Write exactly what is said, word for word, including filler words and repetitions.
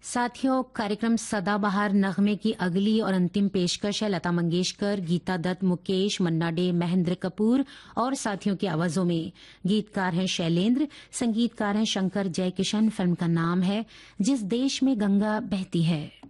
साथियों, कार्यक्रम सदाबहार नगमे की अगली और अंतिम पेशकश है लता मंगेशकर, गीता दत्त, मुकेश, मन्ना डे, महेंद्र कपूर और साथियों की आवाजों में। गीतकार हैं शैलेंद्र, संगीतकार हैं शंकर जयकिशन। फिल्म का नाम है जिस देश में गंगा बहती है।